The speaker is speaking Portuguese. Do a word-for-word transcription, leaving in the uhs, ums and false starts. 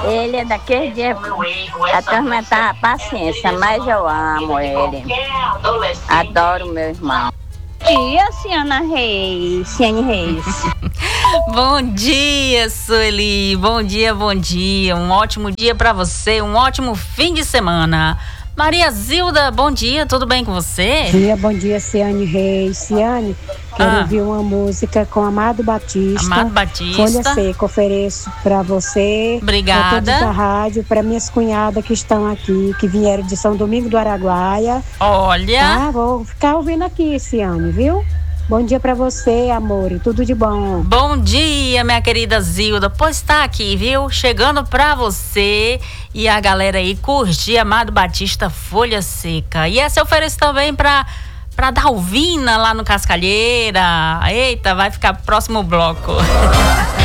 Ele é daquele dia atormentar a paciência, mas eu amo ele. Adoro meu irmão. E a Ciana Reis, Ciane Reis. Bom dia, Sueli. Bom dia, bom dia. Um ótimo dia pra você, um ótimo fim de semana. Maria Zilda, bom dia, tudo bem com você? Bom dia, bom dia, Ciane Reis. Ciane, quero Ah. ouvir uma música com Amado Batista. Amado Batista. Folha Seca, ofereço pra você. Obrigada. Pra todos da rádio, pra minhas cunhadas que estão aqui, que vieram de São Domingo do Araguaia. Olha. Tá, vou ficar ouvindo aqui, Ciane, viu? Bom dia pra você, amor, e tudo de bom. Bom dia, minha querida Zilda. Pois tá aqui, viu? Chegando pra você e a galera aí curtir Amado Batista, Folha Seca. E essa eu ofereço também pra, pra Dalvina lá no Cascalheira. Eita, vai ficar próximo bloco.